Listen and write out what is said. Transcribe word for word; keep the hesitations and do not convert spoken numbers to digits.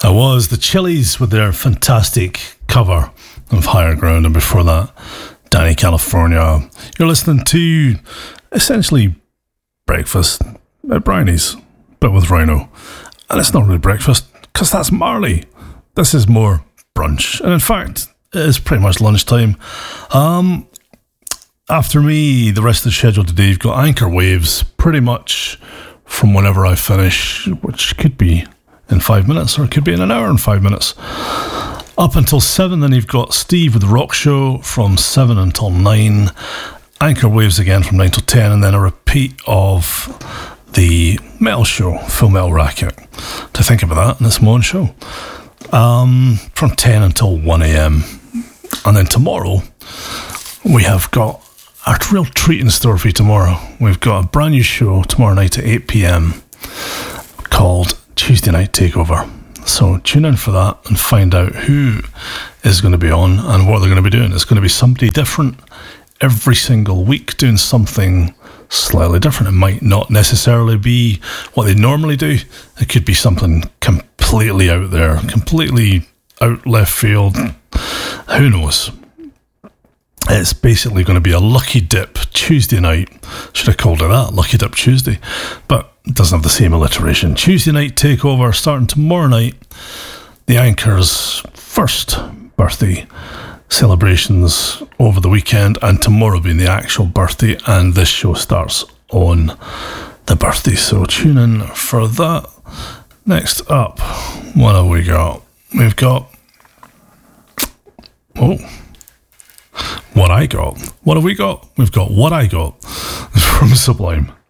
That was the Chili's with their fantastic cover of Higher Ground, and before that, Danny California. You're listening to essentially breakfast at Brownie's, but with Rhino. And it's not really breakfast, because that's Marley. This is more brunch. And in fact, it is pretty much lunchtime. Um, after me, the rest of the schedule today, you've got Anchor Waves, pretty much from whenever I finish, which could be in five minutes, or it could be in an hour and five minutes. Up until seven, then you've got Steve with the Rock Show from seven until nine. Anchor Waves again from nine till ten, and then a repeat of the Metal Show, Full Metal Racket. To think about that in this morning show. Um, from ten until one a.m. And then tomorrow, we have got a real treat in store for you tomorrow. We've got a brand new show tomorrow night at eight p.m. called Tuesday Night Takeover. So tune in for that and find out who is going to be on and what they're going to be doing. It's going to be somebody different every single week, doing something slightly different. It might not necessarily be what they normally do. It could be something completely out there, completely out left field. Who knows? It's basically going to be a Lucky Dip Tuesday night. Should have called it that, Lucky Dip Tuesday. But it doesn't have the same alliteration. Tuesday Night Takeover starting tomorrow night. The Anchor's first birthday celebrations over the weekend, and tomorrow being the actual birthday, and this show starts on the birthday. So tune in for that. Next up, what have we got? We've got... Oh... What I Got. What have we got? We've got What I Got from Sublime.